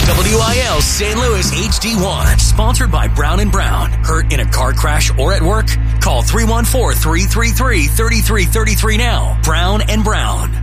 WIL St. Louis HD1. Sponsored by Brown & Brown. Hurt in a car crash or at work? Call 314-333-3333 now. Brown & Brown.